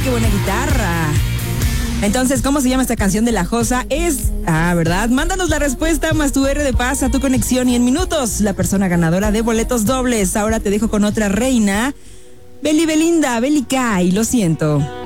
qué buena guitarra. Entonces, ¿cómo se llama esta canción de La Josa? ¿Verdad? Mándanos la respuesta más tu R de paz a tu conexión y en minutos la persona ganadora de boletos dobles. Ahora te dejo con otra reina, Belinda, Bélica, y lo siento.